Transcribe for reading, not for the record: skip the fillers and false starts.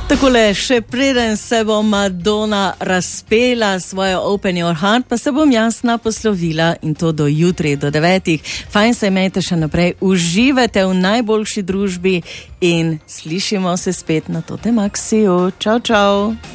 Takole, še preden se bo Madonna razpela svojo Open Your Heart, pa se bom jaz naposlovila in to do jutri, do 9. Fajn se imejte še naprej, uživajte v najboljši družbi in slišimo se spet na Totem Axiju. Čau, čau.